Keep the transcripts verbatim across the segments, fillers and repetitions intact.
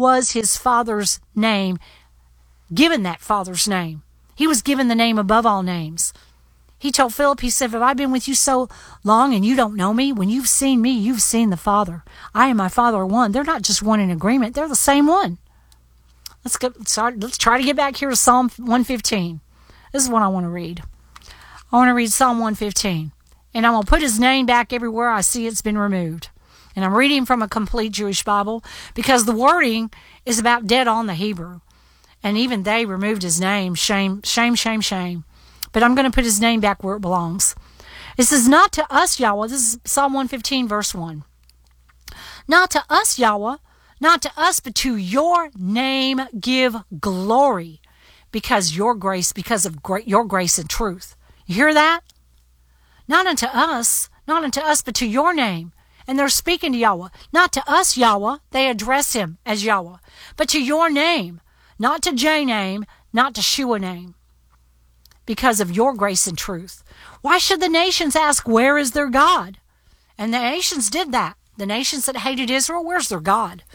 was his father's name, given that father's name. He was given the name above all names. He told Philip, he said, have I been with you so long and you don't know me? When you've seen me, you've seen the Father. I and my Father are one. They're not just one in agreement. They're the same one. Let's go. Let's try to get back here to Psalm one fifteen. This is what I want to read. I want to read Psalm one fifteen. And I'm going to put his name back everywhere I see it's been removed. And I'm reading from a complete Jewish Bible because the wording is about dead on the Hebrew. And even they removed his name. Shame, shame, shame, shame. But I'm going to put his name back where it belongs. It says, not to us, Yahweh. This is Psalm one fifteen, verse one. Not to us, Yahweh. Not to us, but to your name give glory. Because your grace, because of great, your grace and truth. You hear that? Not unto us, not unto us, but to your name. And they're speaking to Yahweh. Not to us, Yahweh. They address him as Yahweh. But to your name. Not to J name, not to Shua name. Because of your grace and truth. Why should the nations ask, where is their God? And the nations did that. The nations that hated Israel, where's their God?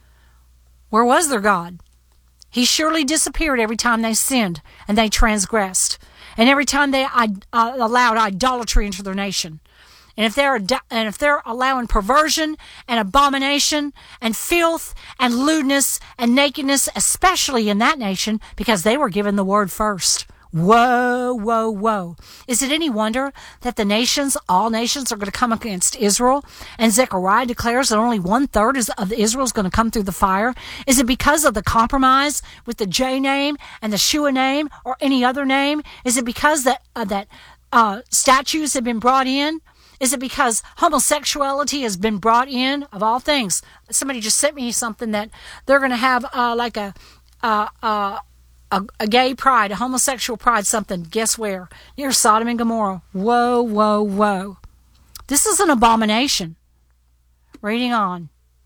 Where was their God? He surely disappeared every time they sinned and they transgressed. And every time they uh, allowed idolatry into their nation. And if they're and if they're allowing perversion and abomination and filth and lewdness and nakedness, especially in that nation, because they were given the word first. Whoa, whoa, whoa. Is it any wonder that the nations, all nations, are going to come against Israel? And Zechariah declares that only one-third of Israel is going to come through the fire? Is it because of the compromise with the J name and the Shua name or any other name? Is it because that, uh, that uh, statues have been brought in? Is it because homosexuality has been brought in, of all things? Somebody just sent me something that they're going to have uh, like a... Uh, uh, A, a gay pride, a homosexual pride, something. Guess where? Near Sodom and Gomorrah. Whoa, whoa, whoa. This is an abomination. Reading on.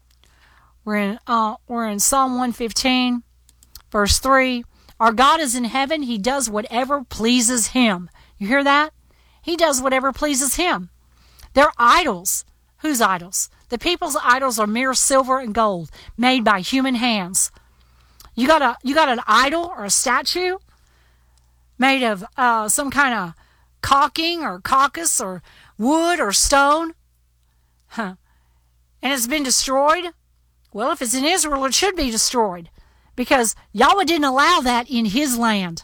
We're in uh, we're in Psalm one fifteen, verse three. Our God is in heaven. He does whatever pleases him. You hear that? He does whatever pleases him. They're idols. Whose idols? The people's idols are mere silver and gold made by human hands. You got a you got an idol or a statue made of uh, some kind of caulking or caucus or wood or stone, huh? And it's been destroyed. Well, if it's in Israel, it should be destroyed because Yahweh didn't allow that in his land.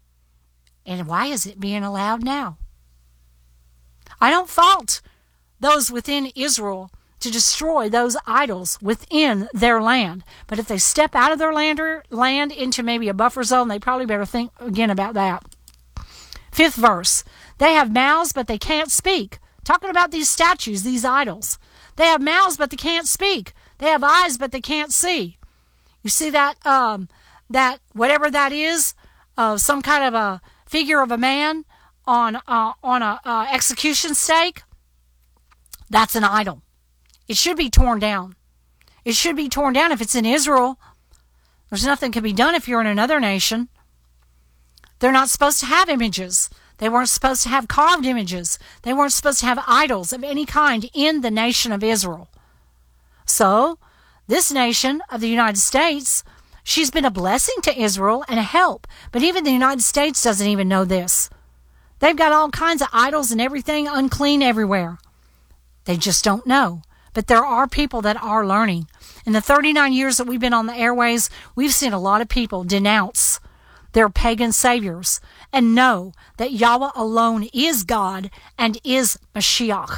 And why is it being allowed now? I don't fault those within Israel to destroy those idols within their land. But if they step out of their land, or land into maybe a buffer zone, they probably better think again about that. Fifth verse. They have mouths, but they can't speak. Talking about these statues, these idols. They have mouths, but they can't speak. They have eyes, but they can't see. You see that, um, that whatever that is, uh, some kind of a figure of a man on, uh, on a uh, execution stake? That's an idol. It should be torn down. It should be torn down if it's in Israel. There's nothing can be done if you're in another nation. They're not supposed to have images. They weren't supposed to have carved images. They weren't supposed to have idols of any kind in the nation of Israel. So, this nation of the United States, she's been a blessing to Israel and a help. But even the United States doesn't even know this. They've got all kinds of idols and everything unclean everywhere. They just don't know. But there are people that are learning. In the thirty-nine years that we've been on the airways, we've seen a lot of people denounce their pagan saviors and know that Yahweh alone is God and is Mashiach.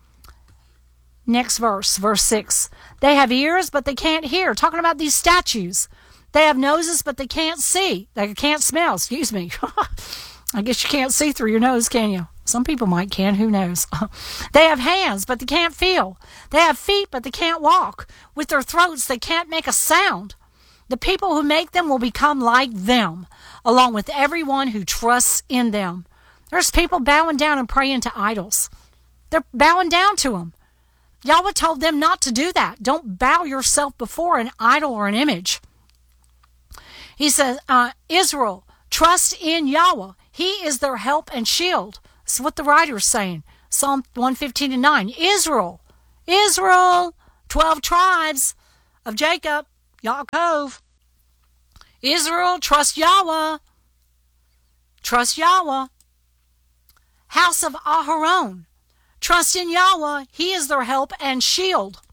Next verse, verse six. They have ears, but they can't hear. Talking about these statues. They have noses, but they can't see. They can't smell, excuse me. I guess you can't see through your nose, can you? Some people might can, who knows? They have hands, but they can't feel. They have feet, but they can't walk. With their throats, they can't make a sound. The people who make them will become like them, along with everyone who trusts in them. There's people bowing down and praying to idols. They're bowing down to them. Yahweh told them not to do that. Don't bow yourself before an idol or an image. He says, uh, Israel, trust in Yahweh. He is their help and shield. That's what the writer is saying. Psalm one fifteen and nine. Israel, Israel, twelve tribes of Jacob. Yaakov. Israel, trust Yahweh. Trust Yahweh. House of Aharon, trust in Yahweh. He is their help and shield.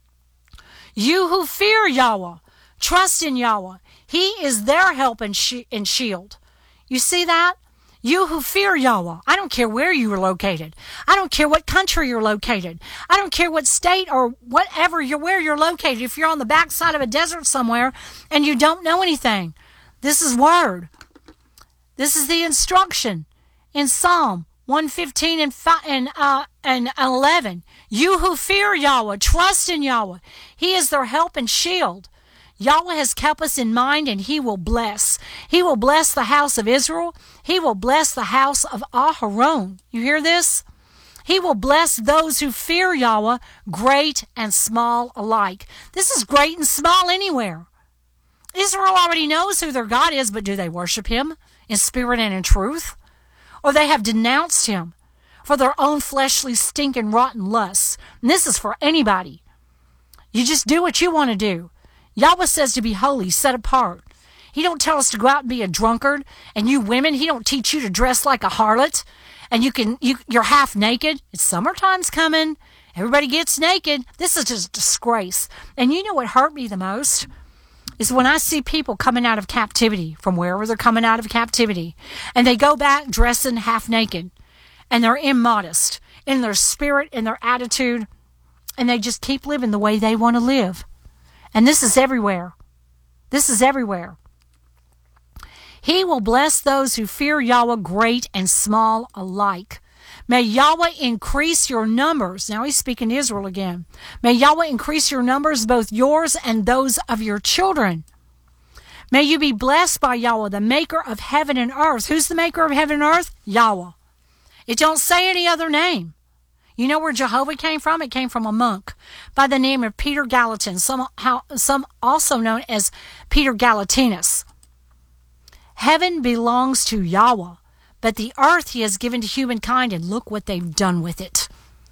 You who fear Yahweh, trust in Yahweh. He is their help and, sh- and shield. You see that? You who fear Yahweh. I don't care where you are located. I don't care what country you're located. I don't care what state or whatever you're, where you're located. If you're on the backside of a desert somewhere and you don't know anything, this is word. This is the instruction in Psalm one fifteen and, five, and, uh, and eleven. You who fear Yahweh, trust in Yahweh. He is their help and shield. Yahweh has kept us in mind, and he will bless. He will bless the house of Israel. He will bless the house of Aharon. You hear this? He will bless those who fear Yahweh, great and small alike. This is great and small anywhere. Israel already knows who their God is, but do they worship him in spirit and in truth? Or they have denounced him for their own fleshly stink and rotten lusts. And this is for anybody. You just do what you want to do. Yahweh says to be holy, set apart. He don't tell us to go out and be a drunkard. And you women, he don't teach you to dress like a harlot. And you can, you, you're half naked. It's summertime's coming. Everybody gets naked. This is just a disgrace. And you know what hurt me the most? Is when I see people coming out of captivity, from wherever they're coming out of captivity, and they go back dressing half naked, and they're immodest in their spirit, in their attitude, and they just keep living the way they want to live. And this is everywhere. This is everywhere. He will bless those who fear Yahweh, great and small alike. May Yahweh increase your numbers. Now he's speaking to Israel again. May Yahweh increase your numbers, both yours and those of your children. May you be blessed by Yahweh, the maker of heaven and earth. Who's the maker of heaven and earth? Yahweh. It don't say any other name. You know where Jehovah came from? It came from a monk by the name of Peter Gallatin, some, how, some also known as Peter Gallatinus. Heaven belongs to Yahweh, but the earth he has given to humankind, and look what they've done with it.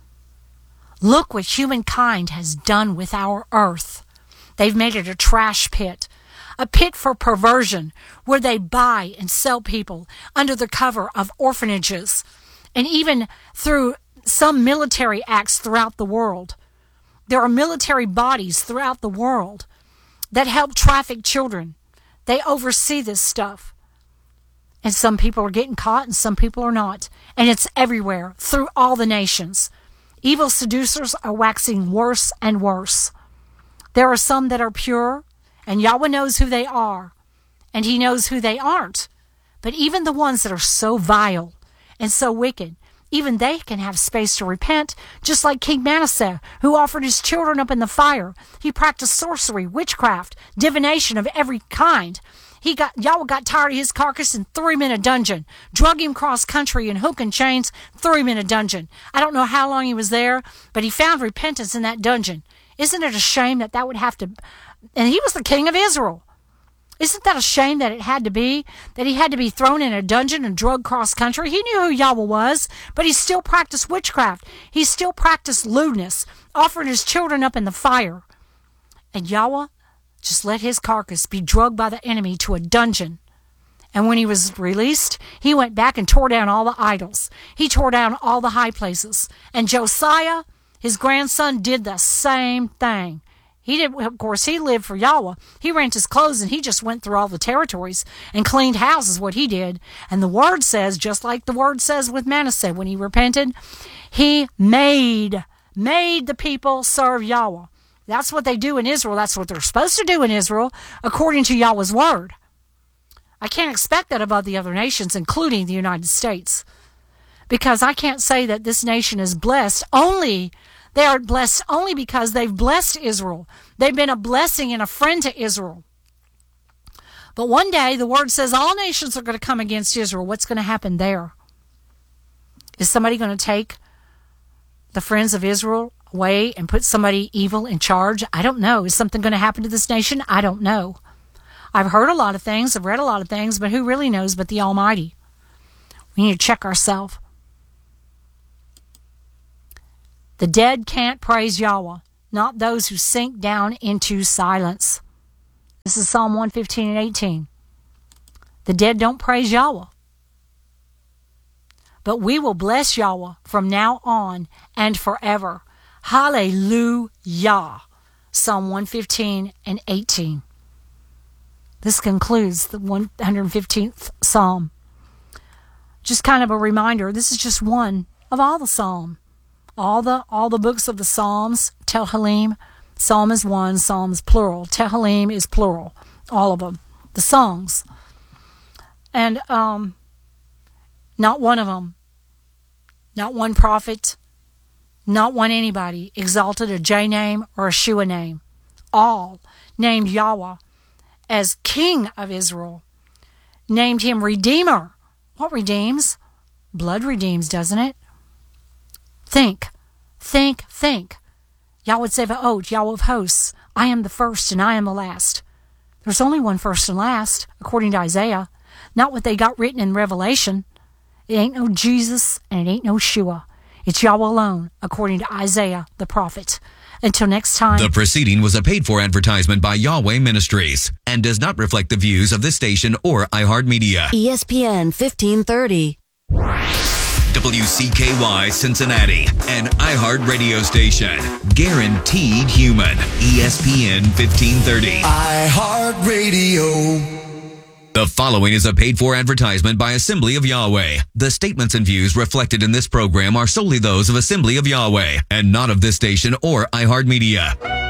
Look what humankind has done with our earth. They've made it a trash pit, a pit for perversion, where they buy and sell people under the cover of orphanages, and even through some military acts throughout the world. There are military bodies throughout the world that help traffic children. They oversee this stuff. And some people are getting caught and some people are not. And it's everywhere, through all the nations. Evil seducers are waxing worse and worse. There are some that are pure, and Yahweh knows who they are, and he knows who they aren't. But even the ones that are so vile and so wicked, even they can have space to repent, just like King Manasseh, who offered his children up in the fire. He practiced sorcery, witchcraft, divination of every kind. He got Yahweh got tired of his carcass and threw him in a dungeon, drug him cross country in hook and chains, threw him in a dungeon. I don't know how long he was there, but he found repentance in that dungeon. Isn't it a shame that that would have to... And he was the king of Israel. Isn't that a shame that it had to be, that he had to be thrown in a dungeon and drugged cross country? He knew who Yahweh was, but he still practiced witchcraft. He still practiced lewdness, offering his children up in the fire. And Yahweh just let his carcass be drugged by the enemy to a dungeon. And when he was released, he went back and tore down all the idols. He tore down all the high places. And Josiah, his grandson, did the same thing. He did, of course, he lived for Yahweh. He rent his clothes and he just went through all the territories and cleaned houses, what he did. And the word says, just like the word says with Manasseh, when he repented, he made, made the people serve Yahweh. That's what they do in Israel. That's what they're supposed to do in Israel, according to Yahweh's word. I can't expect that of the other nations, including the United States, because I can't say that this nation is blessed only, they are blessed only because they've blessed Israel. They've been a blessing and a friend to Israel. But one day, the word says all nations are going to come against Israel. What's going to happen there? Is somebody going to take the friends of Israel away and put somebody evil in charge? I don't know. Is something going to happen to this nation? I don't know. I've heard a lot of things, I've read a lot of things, but who really knows but the Almighty? We need to check ourselves. The dead can't praise Yahweh, not those who sink down into silence. This is Psalm one fifteen and eighteen. The dead don't praise Yahweh, but we will bless Yahweh from now on and forever. Hallelujah. Psalm one fifteen and eighteen. This concludes the one hundred fifteenth Psalm. Just kind of a reminder, this is just one of all the Psalm. All the all the books of the Psalms, Tehillim, Psalm is one, Psalms plural. Tehillim is plural. All of them. The songs. And um, not one of them, not one prophet, not one anybody exalted a J name or a Shua name. All named Yahweh as King of Israel. Named him Redeemer. What redeems? Blood redeems, doesn't it? Think, think, think. Yahweh Tzevaot, Yahweh of hosts. I am the first and I am the last. There's only one first and last, according to Isaiah. Not what they got written in Revelation. It ain't no Jesus and it ain't no Shua. It's Yahweh alone, according to Isaiah the prophet. Until next time. The proceeding was a paid-for advertisement by Yahweh Ministries and does not reflect the views of this station or iHeartMedia. E S P N fifteen thirty. W C K Y Cincinnati, an iHeart radio station. Guaranteed human. E S P N fifteen thirty. iHeart Radio. The following is a paid-for advertisement by Assembly of Yahweh. The statements and views reflected in this program are solely those of Assembly of Yahweh and not of this station or iHeartMedia.